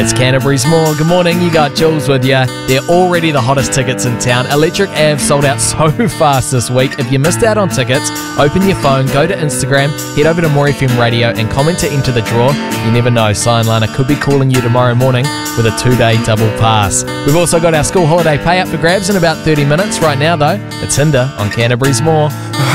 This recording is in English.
It's Canterbury's More. Good morning, you got Jules with you. They're already the hottest tickets in town. Electric Ave sold out so fast this week. If you missed out on tickets, open your phone, go to Instagram, head over to More FM Radio and comment to enter the draw. You never know, Cy and Lana could be calling you tomorrow morning with a 2-day double pass. We've also got our school holiday payout for grabs in about 30 minutes. Right now though, it's Hinder on Canterbury's More.